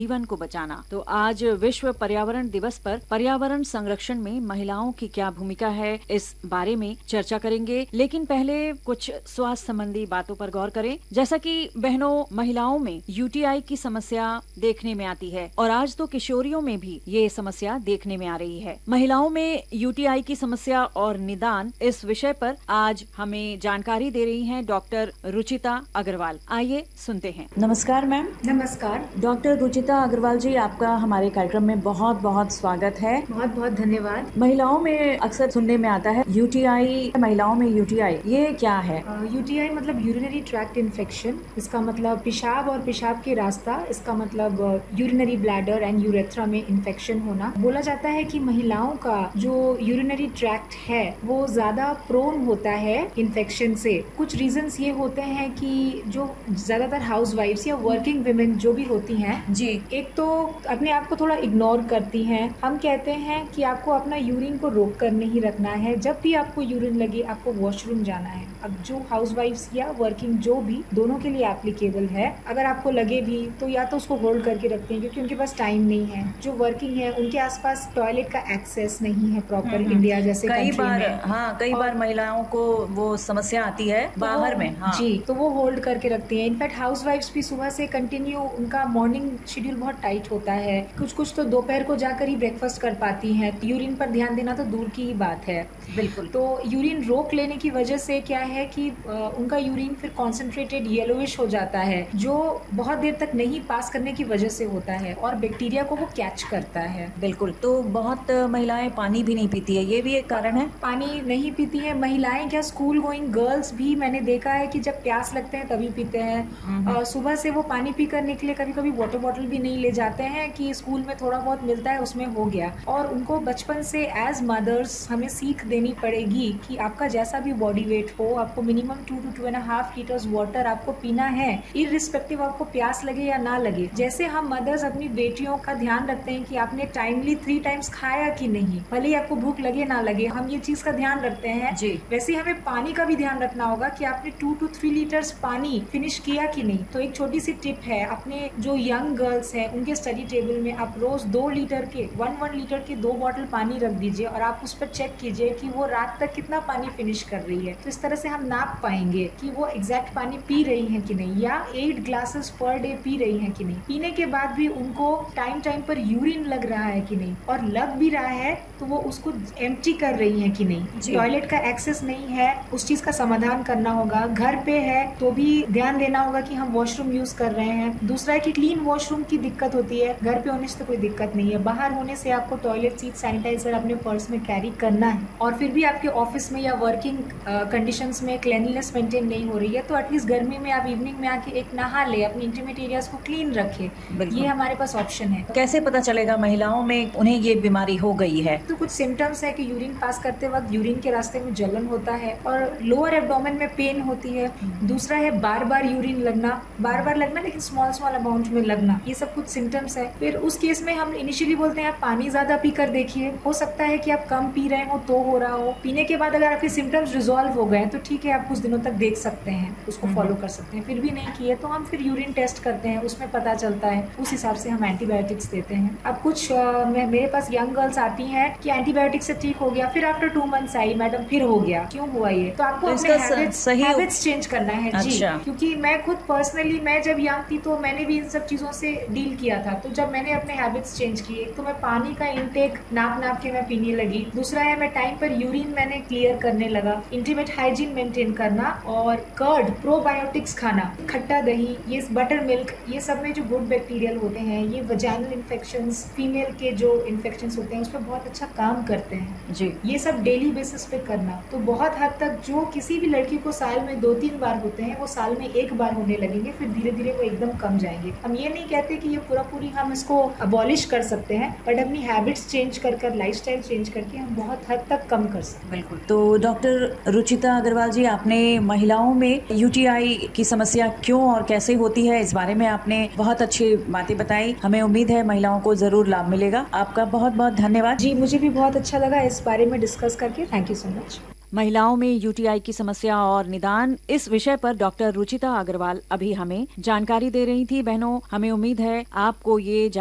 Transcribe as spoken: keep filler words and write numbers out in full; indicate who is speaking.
Speaker 1: जीवन को बचाना। तो आज विश्व पर्यावरण दिवस पर पर्यावरण संरक्षण में महिलाओं की क्या भूमिका है, इस बारे में चर्चा करेंगे। लेकिन पहले कुछ स्वास्थ्य संबंधी बातों पर गौर करें। जैसा कि बहनों, महिलाओं में यूटीआई की समस्या देखने में आती है और आज तो किशोरियों में भी ये समस्या देखने में आ रही है। महिलाओं में यूटीआई की समस्या और निदान, इस विषय पर आज हमें जानकारी दे रही हैं डॉक्टर रुचिता अग्रवाल। आइए सुनते हैं। नमस्कार मैम।
Speaker 2: नमस्कार
Speaker 1: डॉक्टर रुचिता अग्रवाल जी, आपका हमारे कार्यक्रम में बहुत बहुत स्वागत है।
Speaker 2: बहुत बहुत धन्यवाद।
Speaker 1: महिलाओं में अक्सर सुनने में आता है यूटीआई, महिलाओं में यूटीआई, ये क्या है?
Speaker 2: यूटीआई uh, मतलब यूरिनरी ट्रैक्ट इन्फेक्शन। इसका मतलब पेशाब और पेशाब के रास्ता, इसका मतलब यूरिनरी ब्लैडर एंड यूरेथ्रा में इन्फेक्शन होना। बोला जाता है कि महिलाओं का जो यूरिनरी ट्रैक्ट है वो ज्यादा प्रोन होता है इन्फेक्शन से। कुछ रीजंस ये होते हैं कि जो ज्यादातर हाउस वाइफ्स या वर्किंग वुमेन जो भी होती हैं
Speaker 1: जी,
Speaker 2: एक तो अपने आप को थोड़ा इग्नोर करती हैं। हम कहते हैं कि आपको अपना यूरिन को रोक कर नहीं रखना है। जब भी आपको यूरिन लगे आपको वॉशरूम जाना है। अब जो हाउसवाइफ्स या वर्किंग जो भी, दोनों के लिए एप्लीकेबल है। अगर आपको लगे भी तो या तो उसको होल्ड करके रखते हैं क्योंकि उनके पास टाइम नहीं है। जो वर्किंग है उनके आसपास टॉयलेट का एक्सेस नहीं है प्रॉपर, इंडिया जैसे
Speaker 1: कई बार
Speaker 2: में।
Speaker 1: हाँ कई बार महिलाओं को वो समस्या आती है बाहर में। हाँ।
Speaker 2: जी, तो वो होल्ड करके रखती हैं। इनफैक्ट हाउसवाइफ्स भी सुबह से कंटिन्यू, उनका मॉर्निंग शेड्यूल बहुत टाइट होता है। कुछ कुछ तो दोपहर को जाकर ही ब्रेकफास्ट कर पाती हैं। यूरिन पर ध्यान देना तो दूर की ही बात है।
Speaker 1: बिल्कुल।
Speaker 2: तो यूरिन रोक लेने की वजह से क्या है कि आ, उनका यूरिन फिर कॉन्सेंट्रेटेड येलोइश हो जाता है, जो बहुत देर तक नहीं पास करने की वजह से होता है और बैक्टीरिया को वो कैच करता है।
Speaker 1: बिल्कुल। तो बहुत महिलाएं पानी भी नहीं पीती है, ये भी एक कारण है।
Speaker 2: पानी नहीं पीती है महिलाएं, क्या स्कूल गोइंग गर्ल्स भी मैंने देखा है कि जब प्यास लगते हैं तभी पीते हैं। सुबह से वो पानी पी कर निकले, कभी कभी वाटर बॉटल भी नहीं ले जाते हैं कि स्कूल में थोड़ा बहुत मिलता है उसमें हो गया। और उनको बचपन से एज मदर्स हमें सीख देनी पड़ेगी कि आपका जैसा भी बॉडी वेट हो, आपको minimum to to to and half litres water आपको पीना है, इररिस्पेक्टिव आपको प्यास लगे या ना लगे। जैसे हम मदर्स अपनी बेटियों का ध्यान रखते हैं कि आपने टाइमली थ्री टाइम्स खाया कि नहीं, भले ही आपको भूख लगे ना लगे, हम ये चीज का ध्यान रखते हैं जी। वैसे हमें पानी का भी ध्यान रखना होगा कि आपने टू टू थ्री लीटर्स पानी फिनिश किया कि नहीं। तो एक छोटी सी टिप है, अपने जो यंग गर्ल्स हैं उनके स्टडी टेबल में आप रोज दो लीटर के वन वन लीटर के दो बॉटल पानी रख दीजिए और आप उस पर चेक कीजिए कि वो रात तक कितना पानी फिनिश कर रही है। तो इस तरह से हम नाप पाएंगे कि वो एग्जैक्ट पानी पी रही है कि नहीं, या eight glasses per day P रही है कि नहीं। पीने के बाद भी उनको टाइम टाइम पर यूरिन लग रहा है कि नहीं, और लग भी रहा है तो वो उसको एम्प्टी कर रही है कि नहीं। टॉयलेट का एक्सेस नहीं है, उस चीज का समाधान करना होगा। घर पे है तो भी ध्यान देना होगा कि हम वॉशरूम यूज कर रहे हैं। दूसरा है कि क्लीन वॉशरूम की दिक्कत होती है, घर पे होने से तो कोई दिक्कत नहीं है। बाहर होने से आपको टॉयलेट सीट सैनिटाइजर अपने पर्स में कैरी करना है। और फिर भी आपके ऑफिस में या वर्किंग कंडीशंस में क्लीनलीनेस मेंटेन नहीं हो रही है तो एटलीस्ट गर्मी में आप इवनिंग में आके एक नहा ले, अपनी इंटीमेट एरियाज को क्लीन रखे। ये हमारे पास ऑप्शन है।
Speaker 1: कैसे पता चलेगा महिलाओं में उन्हें ये बीमारी हो गई है?
Speaker 2: तो कुछ सिम्टम्स है कि यूरिन पास करते वक्त यूरिन के रास्ते में जलन होता है और लोअर एब्डोमेन में पेन होती है। दूसरा है बार बार यूरिन लगना, बार बार लगना लेकिन स्मॉल स्मॉल अमाउंट में लगना। ये सब कुछ सिम्टम्स है। फिर उस केस में हम इनिशियली बोलते हैं आप पानी ज्यादा पी कर देखिए। हो सकता है कि आप कम पी रहे हो तो हो रहा हो। पीने के बाद अगर आपके सिम्टम्स रिजॉल्व हो गए तो ठीक है, आप कुछ दिनों तक देख सकते हैं, उसको फॉलो कर सकते हैं। फिर भी नहीं किए तो हम फिर यूरिन टेस्ट करते हैं, उसमें पता चलता है, उस हिसाब से हम एंटीबायोटिक्स देते हैं। अब कुछ आ, मेरे पास यंग गर्ल्स आती हैं कि एंटीबायोटिक से ठीक हो गया, फिर after two months I, madam फिर हो गया, क्यों हुआ ये? तो आपको
Speaker 1: तो
Speaker 2: अपने हैबिट्स हैबिट्स चेंज करना है।
Speaker 1: अच्छा।
Speaker 2: जी, क्योंकि मैं खुद पर्सनली, मैं जब यंग थी तो मैंने भी इन सब चीजों से डील किया था। तो जब मैंने अपने हैबिट्स चेंज किए तो मैं पानी का इनटेक नाप नाप के मैं पीने लगी। दूसरा है मैं टाइम पर यूरिन मैंने क्लियर करने लगा। इंटीमेट हाइजीन मेंटेन करना और कर्ड, प्रोबायोटिक्स खाना, खट्टा दही, ये बटर मिल्क, ये सब में जो गुड बैक्टीरियल होते हैं, ये वजाइनल इन्फेक्शंस, फीमेल के जो इन्फेक्शंस होते हैं उस पर बहुत अच्छा काम करते हैं जी। ये सब डेली बेसिस पे करना तो बहुत हद तक जो किसी भी लड़की को साल में दो तीन बार होते हैं वो साल में एक बार होने लगेंगे, फिर धीरे धीरे वो एकदम कम जाएंगे। हम ये नहीं कहते कि ये पूरा पूरी हम इसको अबॉलिश कर सकते हैं, बट अपनी हैबिट्स चेंज कर कर, लाइफस्टाइल चेंज करके हम बहुत हद तक कम कर सकते हैं।
Speaker 1: बिल्कुल। तो डॉक्टर रुचिता अग्रवाल जी, आपने महिलाओं में यूटीआई की समस्या क्यों और कैसे होती है, इस बारे में आपने बहुत अच्छी बातें बताई। हमें उम्मीद है महिलाओं को जरूर लाभ मिलेगा। आपका बहुत बहुत धन्यवाद।
Speaker 2: जी, मुझे भी बहुत अच्छा लगा इस बारे में डिस्कस करके। Thank you so much.
Speaker 1: महिलाओं में यूटीआई की समस्या और निदान, इस विषय पर डॉक्टर रुचिता अग्रवाल अभी हमें जानकारी दे रही थी। बहनों, हमें उम्मीद है आपको ये